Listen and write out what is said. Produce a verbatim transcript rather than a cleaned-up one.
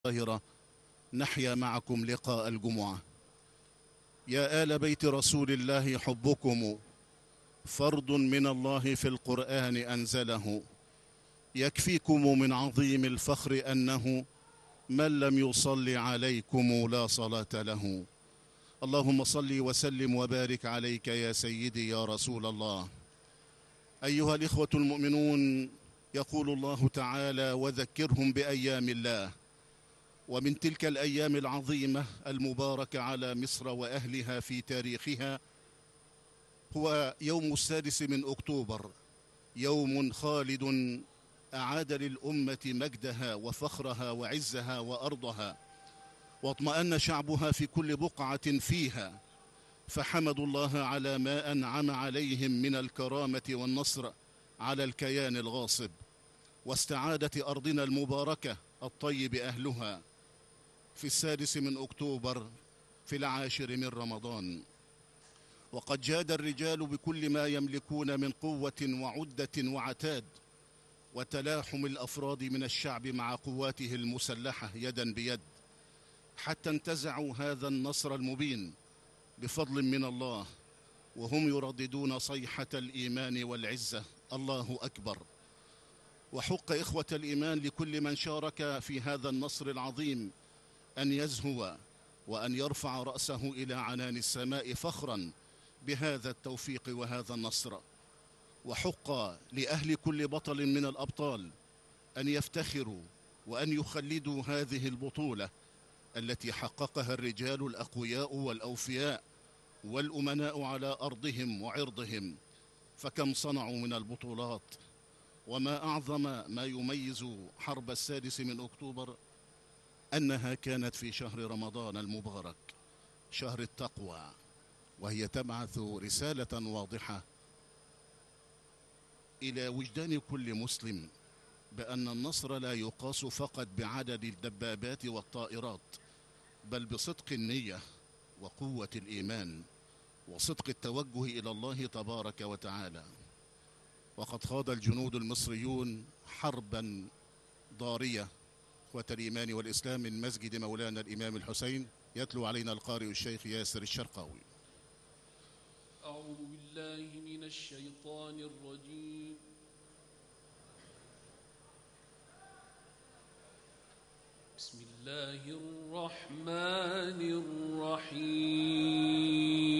الظاهرة نحيا معكم لقاء الجمعة. يا آل بيت رسول الله، حبكم فرض من الله في القرآن أنزله، يكفيكم من عظيم الفخر أنه من لم يصل عليكم لا صلاة له. اللهم صل وسلم وبارك عليك يا سيدي يا رسول الله. أيها الإخوة المؤمنون، يقول الله تعالى: وذكرهم بأيام الله. ومن تلك الأيام العظيمة المباركة على مصر وأهلها في تاريخها هو يوم السادس من أكتوبر، يوم خالد أعاد للأمة مجدها وفخرها وعزها وأرضها، واطمأن شعبها في كل بقعة فيها، فحمدوا الله على ما أنعم عليهم من الكرامة والنصر على الكيان الغاصب، واستعادت أرضنا المباركة الطيب أهلها في السادس من أكتوبر في العاشر من رمضان. وقد جاد الرجال بكل ما يملكون من قوة وعدة وعتاد، وتلاحم الأفراد من الشعب مع قواته المسلحة يدا بيد، حتى انتزعوا هذا النصر المبين بفضل من الله، وهم يرددون صيحة الإيمان والعزة: الله أكبر. وحق إخوة الإيمان لكل من شارك في هذا النصر العظيم أن يزهو وأن يرفع رأسه إلى عنان السماء فخرا بهذا التوفيق وهذا النصر. وحق لأهل كل بطل من الأبطال أن يفتخروا وأن يخلدوا هذه البطولة التي حققها الرجال الأقوياء والأوفياء والأمناء على أرضهم وعرضهم. فكم صنعوا من البطولات، وما أعظم ما يميز حرب السادس من أكتوبر أنها كانت في شهر رمضان المبارك، شهر التقوى، وهي تبعث رسالة واضحة إلى وجدان كل مسلم بأن النصر لا يقاس فقط بعدد الدبابات والطائرات، بل بصدق النية وقوة الإيمان وصدق التوجه إلى الله تبارك وتعالى. وقد خاض الجنود المصريون حربا ضارية إخوة الإيمان والإسلام. من مسجد مولانا الإمام الحسين يتلو علينا القارئ الشيخ ياسر الشرقاوي. أعوذ بالله من الشيطان الرجيم. بسم الله الرحمن الرحيم.